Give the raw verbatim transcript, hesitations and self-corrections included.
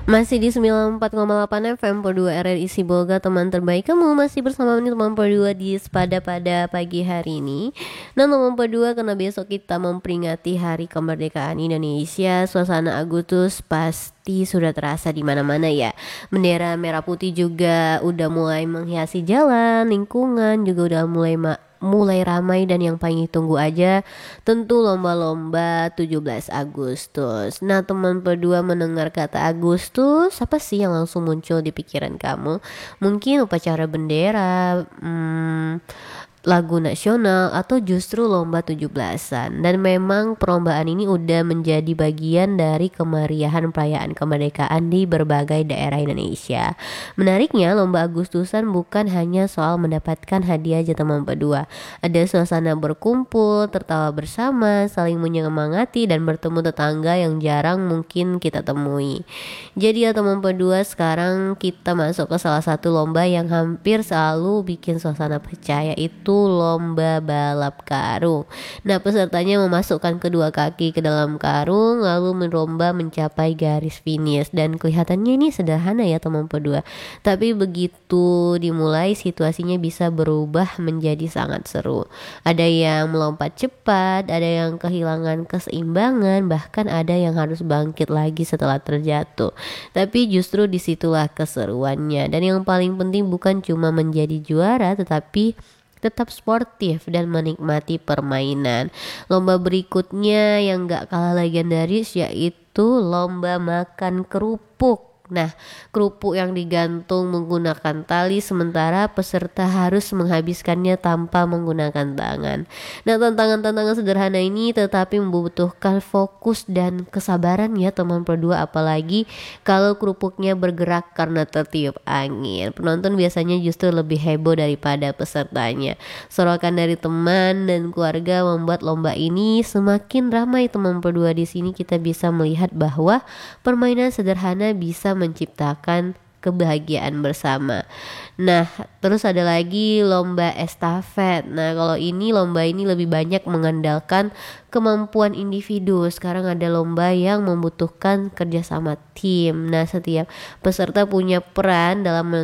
Masih di sembilan puluh empat koma delapan F M Perdua R R I Sibolga, teman terbaik kamu. Masih bersama ini teman Perdua di Sepada pada pagi hari ini. Nah teman Perdua, karena besok kita memperingati Hari Kemerdekaan Indonesia, suasana Agustus pasti sudah terasa di mana-mana ya. Bendera merah putih juga udah mulai menghiasi jalan, lingkungan juga udah mulai ma- mulai ramai, dan yang paling ditunggu aja tentu lomba-lomba tujuh belas Agustus. Nah teman Perdua, mendengar kata Agustus, apa sih yang langsung muncul di pikiran kamu? Mungkin upacara bendera, hmm, lagu nasional, atau justru lomba tujuh belasan. Dan memang perlombaan ini udah menjadi bagian dari kemeriahan perayaan kemerdekaan di berbagai daerah Indonesia. Menariknya, lomba Agustusan bukan hanya soal mendapatkan hadiah aja teman Perdua. Ada suasana berkumpul, tertawa bersama, saling menyemangati, dan bertemu tetangga yang jarang mungkin kita temui. Jadi ya teman Perdua, sekarang kita masuk ke salah satu lomba yang hampir selalu bikin suasana percaya, itu lomba balap karung. Nah pesertanya memasukkan kedua kaki ke dalam karung lalu melomba mencapai garis finish, dan kelihatannya ini sederhana ya teman Perdua, tapi begitu dimulai situasinya bisa berubah menjadi sangat seru. Ada yang melompat cepat, ada yang kehilangan keseimbangan, bahkan ada yang harus bangkit lagi setelah terjatuh. Tapi justru disitulah keseruannya, dan yang paling penting bukan cuma menjadi juara, tetapi tetap sportif dan menikmati permainan. Lomba berikutnya yang gak kalah legendaris yaitu lomba makan kerupuk. Nah, kerupuk yang digantung menggunakan tali, sementara peserta harus menghabiskannya tanpa menggunakan tangan. Nah, tantangan-tantangan sederhana ini tetapi membutuhkan fokus dan kesabaran ya teman Perdua, apalagi kalau kerupuknya bergerak karena tertiup angin. Penonton biasanya justru lebih heboh daripada pesertanya. Sorokan dari teman dan keluarga membuat lomba ini semakin ramai teman Perdua. Di sini kita bisa melihat bahwa permainan sederhana bisa menciptakan kebahagiaan bersama. Nah, terus ada lagi lomba estafet. Nah, kalau ini lomba ini lebih banyak mengandalkan kemampuan individu. Sekarang ada lomba yang membutuhkan kerjasama tim. Nah, setiap peserta punya peran dalam